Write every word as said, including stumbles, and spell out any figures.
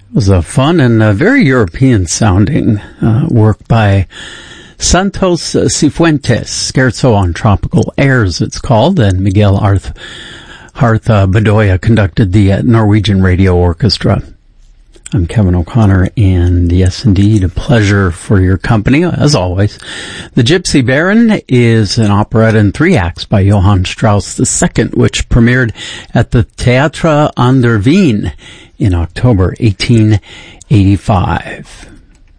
It was a fun and a very European-sounding uh, work by Santos Cifuentes, Scherzo on Tropical Airs, it's called, and Miguel Arth, Harth uh, Bedoya conducted the uh, Norwegian Radio Orchestra. I'm Kevin O'Connor, and yes, indeed, a pleasure for your company, as always. The Gypsy Baron is an operetta in three acts by Johann Strauss the Second, which premiered at the Theatre an der Wien in October eighteen eighty-five.